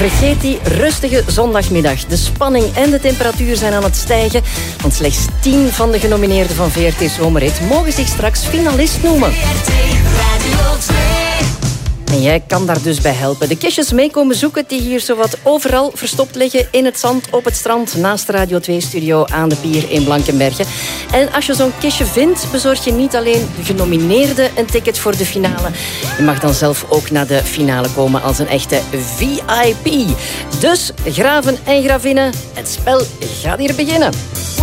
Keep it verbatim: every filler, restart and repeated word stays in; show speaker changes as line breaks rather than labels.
Vergeet die rustige zondagmiddag. De spanning en de temperatuur zijn aan het stijgen. Want slechts tien van de genomineerden van V R T Zomerhit mogen zich straks finalist noemen. En jij kan daar dus bij helpen. De kistjes mee komen zoeken die hier zowat overal verstopt liggen. In het zand, op het strand, naast de Radio twee-studio aan de pier in Blankenberge. En als je zo'n kistje vindt, bezorg je niet alleen de genomineerden een ticket voor de finale. Je mag dan zelf ook naar de finale komen als een echte V I P. Dus graven en gravinnen, het spel gaat hier beginnen.